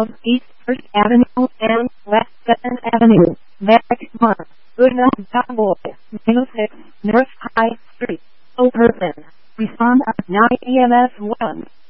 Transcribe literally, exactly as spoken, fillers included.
of East First Avenue and West Second Avenue, Maxmar, Goodnight Cowboy, Middlesex, North High Street, Oberlin. Respond at nine E M S one.